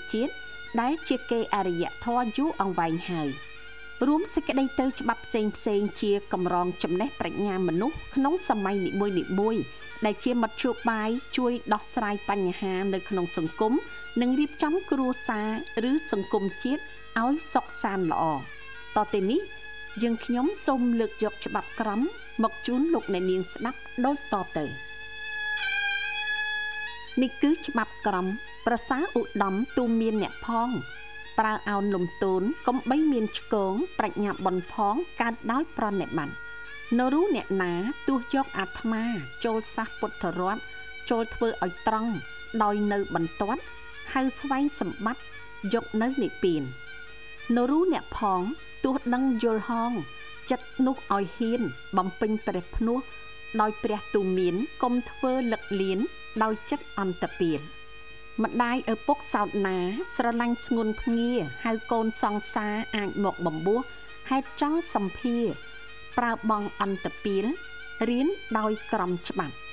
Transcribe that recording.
ជាតិដែលជាគេអរិយធម៌យូរអង្វែងហើយរួមសេចក្តីទៅច្បាប់ផ្សេងជាកម្រងចំណេះប្រាជ្ញាមនុស្សក្នុងសម័យនីមួយៗដែលជាមធ្យោបាយជួយដោះស្រាយបញ្ហានៅក្នុងសង្គមនិងរៀបចំគ្រួសារឬសង្គមជាតិឲ្យសុខសាន្តល្អតទៅនេះយើងខ្ញុំសូមលើកយកច្បាប់ក្រមមកជូនលោកអ្នកនាងស្ដាប់ដូចតទៅនេះគឺច្បាប់ក្រមប្រសាឧត្តមទូមានអ្នកផងប្រើអោនលំទោនកុំបីមានឆ្គងប្រាជ្ញាបនផងកើតដោយប្រណិប័តន៍នរុអ្នកណាទោះយកអាត្មាចូលសាសពុទ្ធរដ្ឋចូលធ្វើឲ្យត្រង់ដោយនៅបន្ទាត់ហៅស្វែងសម្បត្តិយកនៅនិព្វាននរុអ្នកផងទោះដឹងយល់ហងចិត្តនោះឲ្យហ៊ានបំពេញព្រះភ្នោះដោយព្រះទូមានកុំធ្វើលឹកលៀនដោយចិត្តអន្តពាលម្ដាយឪពុកសោតណាស្រឡាញ់ស្ងួនភ្ងាហៅកូនសង្សារអាចមកបំពោះហេតុចង់សម្ភារប្រើបងអន្តពាលរៀនដោយក្រមច្បាប់